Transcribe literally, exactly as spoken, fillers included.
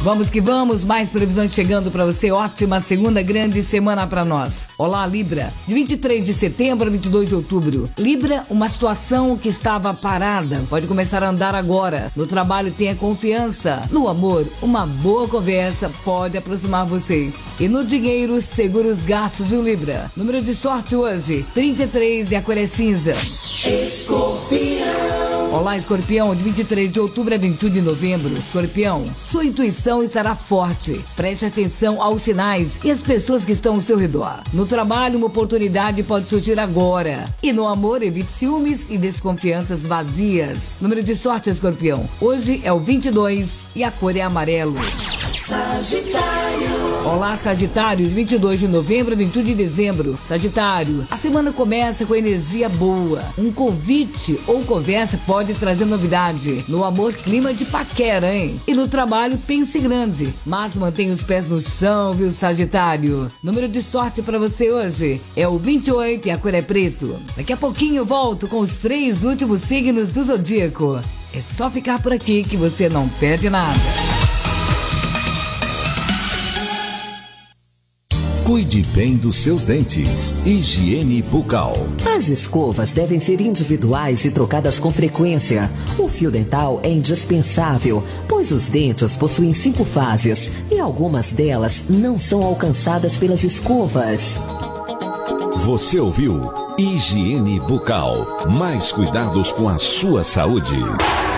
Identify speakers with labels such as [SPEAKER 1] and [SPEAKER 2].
[SPEAKER 1] Vamos que vamos, mais previsões chegando para você. Ótima segunda grande semana para nós. Olá, Libra. De vinte e três de setembro a vinte e dois de outubro. Libra, uma situação que estava parada pode começar a andar agora. No trabalho, tenha confiança. No amor, uma boa conversa pode aproximar vocês. E no dinheiro, segura os gastos de Libra. Número de sorte hoje, trinta e três e a cor é cinza.
[SPEAKER 2] Escorpião.
[SPEAKER 1] Olá, Escorpião, de vinte e três de outubro a vinte e um de novembro. Escorpião, sua intuição estará forte. Preste atenção aos sinais e às pessoas que estão ao seu redor. No trabalho, uma oportunidade pode surgir agora. E no amor, evite ciúmes e desconfianças vazias. Número de sorte, Escorpião, hoje é o vinte e dois e a cor é amarelo.
[SPEAKER 2] Sagitário.
[SPEAKER 1] Olá, Sagitário, de vinte e dois de novembro a vinte e um de dezembro. Sagitário, a semana começa com energia boa. Um convite ou conversa pode trazer novidade. No amor, clima de paquera, hein? E no trabalho, pense grande, mas mantenha os pés no chão, viu, Sagitário? Número de sorte para você hoje é o vinte e oito e a cor é preto. Daqui a pouquinho eu volto com os três últimos signos do Zodíaco. É só ficar por aqui que você não perde nada.
[SPEAKER 3] Cuide bem dos seus dentes. Higiene bucal.
[SPEAKER 4] As escovas devem ser individuais e trocadas com frequência. O fio dental é indispensável, pois os dentes possuem cinco fases e algumas delas não são alcançadas pelas escovas.
[SPEAKER 3] Você ouviu Higiene bucal. Mais cuidados com a sua saúde.